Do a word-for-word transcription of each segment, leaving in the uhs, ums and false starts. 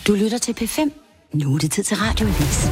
Du lytter til P fem. Nu er det tid til Radioavis.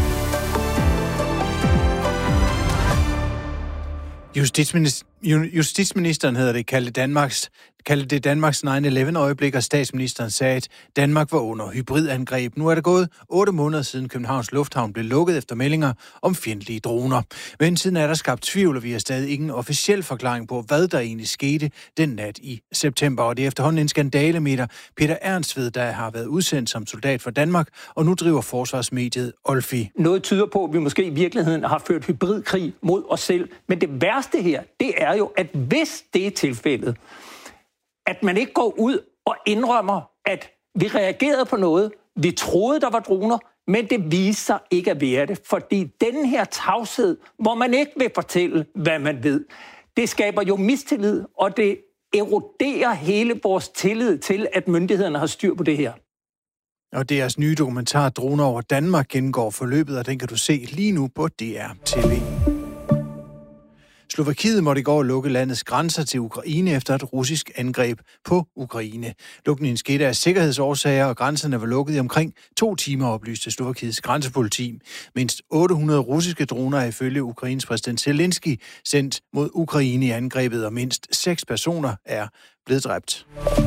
Justitsminister, justitsministeren hedder det, kaldte, Danmarks, kaldte det Danmarks nine eleven øjeblik, og statsministeren sagde, at Danmark var under hybridangreb. Nu er det gået otte måneder siden Københavns Lufthavn blev lukket efter meldinger om fjendtlige droner. Men siden er der skabt tvivl, og vi har stadig ingen officiel forklaring på, hvad der egentlig skete den nat i september. Og det er efterhånden en skandalemeter Peter Ernstved, der har været udsendt som soldat for Danmark, og nu driver forsvarsmediet Olfi. Noget tyder på, at vi måske i virkeligheden har ført hybridkrig mod os selv. Men det værste her, det er jo, at hvis det er tilfældet, at man ikke går ud og indrømmer, at vi reagerede på noget, vi troede, der var droner, men det viser sig ikke at være det. Fordi den her tavshed, hvor man ikke vil fortælle, hvad man ved, det skaber jo mistillid, og det eroderer hele vores tillid til, at myndighederne har styr på det her. Og deres nye dokumentar Droner over Danmark gennemgår forløbet, og den kan du se lige nu på D R T V. Slovakiet måtte i går lukke landets grænser til Ukraine efter et russisk angreb på Ukraine. Lukningen skete af sikkerhedsårsager, og grænserne var lukket i omkring to timer, oplyste Slovakiets grænsepoliti. Mindst otte hundrede russiske droner er ifølge Ukraines præsident Zelensky sendt mod Ukraine i angrebet, og mindst seks personer er blevet dræbt.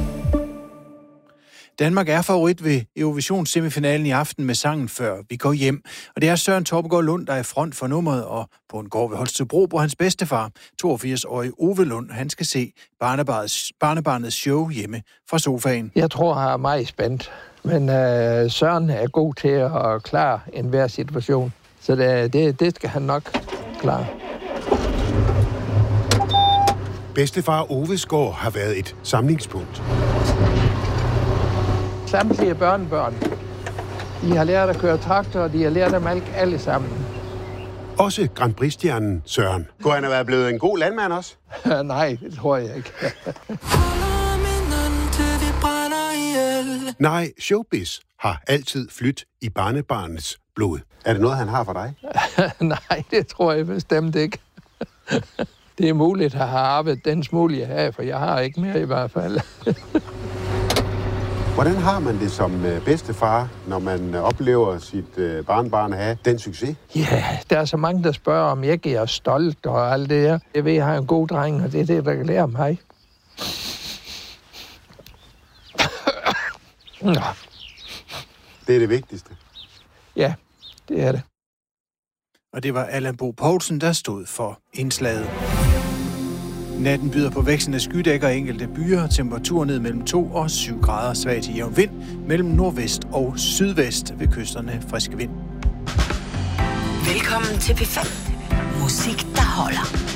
Danmark er favorit ved Eurovision-semifinalen i aften med sangen Før vi går hjem. Og det er Søren Torpegaard Lund, der er i front for nummeret, og på en gård ved Holstebro, hvor hans bedstefar, toogfirs-årige Ove Lund, han skal se barnebarnets, barnebarnets show hjemme fra sofaen. Jeg tror, han er meget spændt, men øh, Søren er god til at klare enhver situation. Så det, det, det skal han nok klare. Bedstefar Oves gård har været et samlingspunkt. Samtlige børnebørn. De har lært at køre traktor, og de har lært at malke alle sammen. Også Grand Prix-stjernen Søren. Kunne han have været blevet en god landmand også? Nej, det tror jeg ikke. Nej, showbiz har altid flydt i barnebarnets blod. Er det noget, han har for dig? Nej, det tror jeg bestemt ikke. Det er muligt at have arbejdet den smule, jeg har, for jeg har ikke mere i hvert fald. Hvordan har man det som bedstefar, når man oplever sit barnbarn have den succes? Ja, yeah, der er så mange, der spørger, om jeg er stolt og alt det her. Jeg ved, jeg har en god dreng, og det er det, der kan lære mig. Det er det vigtigste. Ja, det er det. Og det var Allan Bo Poulsen, der stod for indslaget. Natten byder på væksten af skydækker og enkelte byer. Temperatur ned mellem to og syv grader. Svag til jævn vind mellem nordvest og sydvest. Ved kysterne frisk vind. Velkommen til P fem. Musik, der holder.